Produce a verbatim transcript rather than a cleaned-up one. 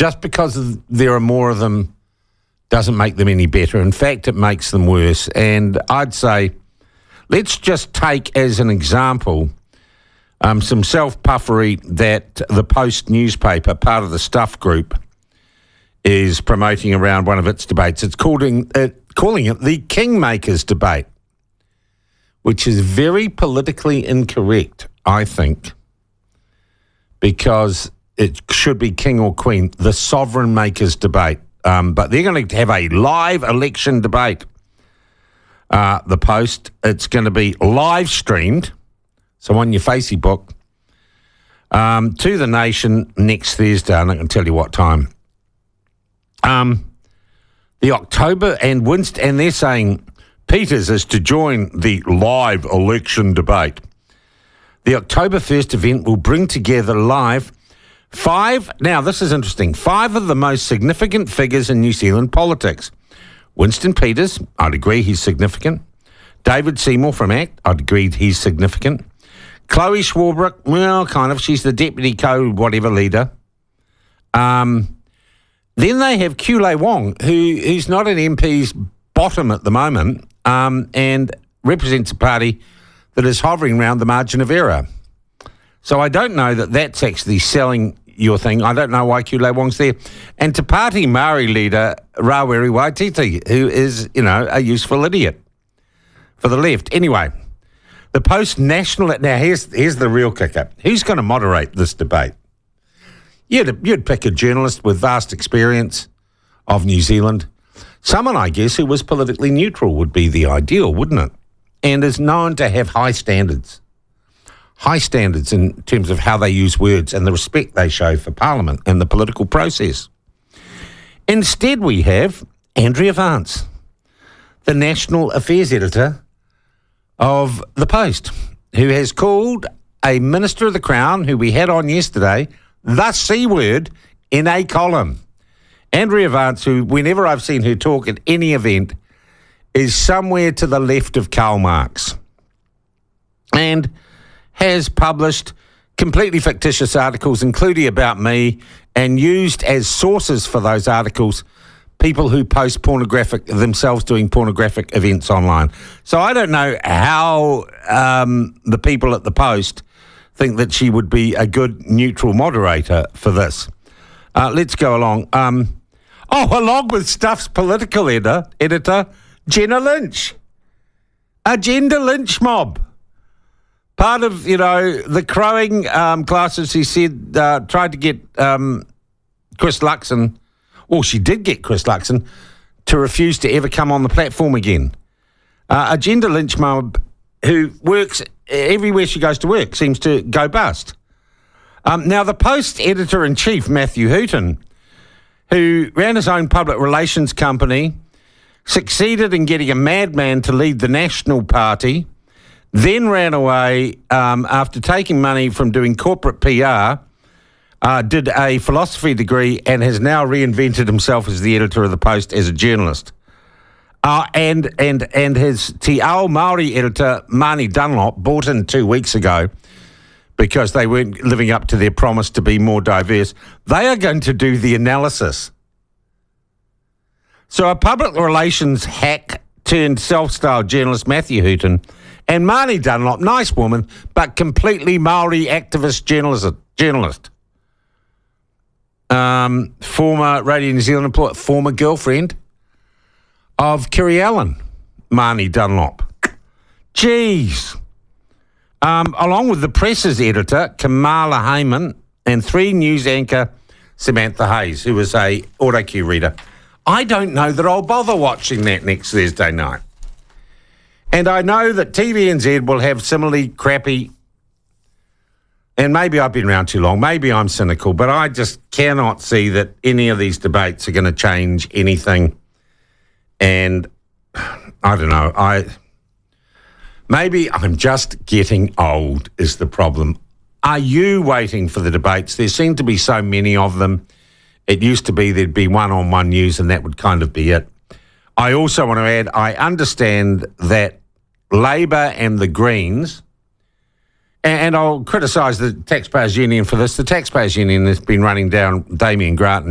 just because there are more of them doesn't make them any better. In fact, it makes them worse. And I'd say, let's just take as an example um, some self-puffery that the Post newspaper, part of the Stuff Group, is promoting around one of its debates. It's calling it, calling it the Kingmakers debate, which is very politically incorrect, I think, because it should be King or Queen, the Sovereign Makers debate. Um, but they're going to have a live election debate, uh, the Post. It's going to be live streamed, so on your Facebook, um, to the nation next Thursday, and I can tell you what time. Um, the October, and Winston, and they're saying Peters is to join the live election debate. The October first event will bring together live five, now this is interesting, five of the most significant figures in New Zealand politics. Winston Peters, I'd agree he's significant. David Seymour from ACT, I'd agree he's significant. Chloe Swarbrick, well, kind of, she's the deputy co-whatever leader. Um, then they have Kulei Wong, who who's not an M P's bottom at the moment, um, and represents a party that is hovering around the margin of error. So I don't know that that's actually selling your thing. I don't know why Kulei Wong's there. And Te Pāti Māori leader Rawiri Waititi, who is, you know, a useful idiot for the left. Anyway, the Post National... Now, here's, here's the real kicker. Who's going to moderate this debate? You'd, you'd pick a journalist with vast experience of New Zealand. Someone, I guess, who was politically neutral would be the ideal, wouldn't it? And is known to have high standards. High standards in terms of how they use words and the respect they show for Parliament and the political process. Instead, we have Andrea Vance, the National Affairs Editor of The Post, who has called a Minister of the Crown, who we had on yesterday, the C word in a column. Andrea Vance, who whenever I've seen her talk at any event, is somewhere to the left of Karl Marx. And has published completely fictitious articles, including about me, and used as sources for those articles people who post pornographic, themselves doing pornographic events online. So I don't know how um, the people at the Post think that she would be a good neutral moderator for this. Uh, let's go along. Um, oh, along with Stuff's political editor, editor, Jenna Lynch. A gender lynch mob. Part of, you know, the crowing um, classes, he said, uh, tried to get um, Chris Luxon, or she did get Chris Luxon, to refuse to ever come on the platform again. Uh, a gender lynch mob who works everywhere she goes to work, seems to go bust. Um, now, the Post editor-in-chief, Matthew Hooton, who ran his own public relations company, succeeded in getting a madman to lead the National Party, then ran away um, after taking money from doing corporate P R, uh, did a philosophy degree, and has now reinvented himself as the editor of the Post as a journalist. Uh, and and and his Te Ao Māori editor, Marnie Dunlop, bought in two weeks ago because they weren't living up to their promise to be more diverse. They are going to do the analysis. So a public relations hack turned self-styled journalist, Matthew Hooton, and Marnie Dunlop, nice woman, but completely Māori activist journalist, journalist. Um, former Radio New Zealand employee, former girlfriend of Kerry Allen, Marnie Dunlop. Jeez. Um, along with the Press's editor, Kamala Heyman, and three news anchor, Samantha Hayes, who was a autocue reader. I don't know that I'll bother watching that next Thursday night. And I know that T V N Z will have similarly crappy, and maybe I've been around too long, maybe I'm cynical, but I just cannot see that any of these debates are going to change anything. And I don't know, I maybe I'm just getting old is the problem. Are you waiting for the debates? There seem to be so many of them. It used to be there'd be one-on-one news and that would kind of be it. I also want to add, I understand that Labor and the Greens, and I'll criticise the Taxpayers Union for this, the Taxpayers Union has been running down Damien Grant